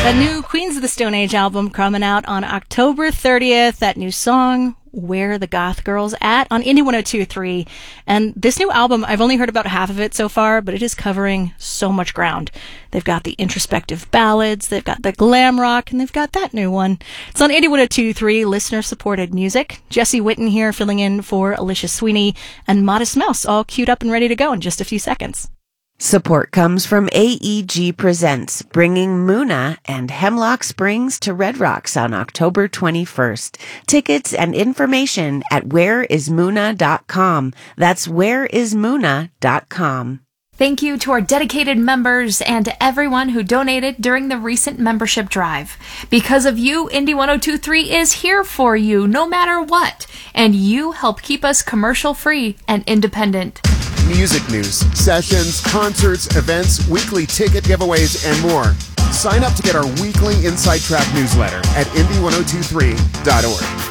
That new Queens of the Stone Age album coming out on October 30th. That new song, Where the Goth Girls At, on Indie 102.3. And this new album, I've only heard about half of it so far, but it is covering so much ground. They've got the introspective ballads, they've got the glam rock, and they've got that new one. It's on Indie 102.3, listener-supported music. Jesse Witten here filling in for Alicia Sweeney, and Modest Mouse all queued up and ready to go in just a few seconds. Support comes from AEG Presents, bringing Muna and Hemlock Springs to Red Rocks on October 21st. Tickets and information at whereismuna.com. That's whereismuna.com. Thank you to our dedicated members and to everyone who donated during the recent membership drive. Because of you, Indie 102.3 is here for you, no matter what. And you help keep us commercial-free and independent. Music news, sessions, concerts, events, weekly ticket giveaways, and more. Sign up to get our weekly Inside Track newsletter at indie1023.org.